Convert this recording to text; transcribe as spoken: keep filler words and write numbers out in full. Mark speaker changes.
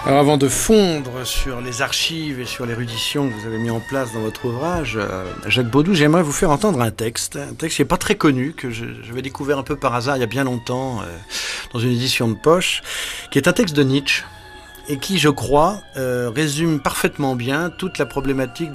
Speaker 1: Alors avant de fondre sur les archives et sur l'érudition que vous avez mis en place dans votre ouvrage, euh, Jacques Baudou, j'aimerais vous faire entendre un texte, un texte qui n'est pas très connu, que je- j'avais découvert un peu par hasard il y a bien longtemps, euh, dans une édition de poche, qui est un texte de Nietzsche, et qui, je crois, euh, résume parfaitement bien toute la problématique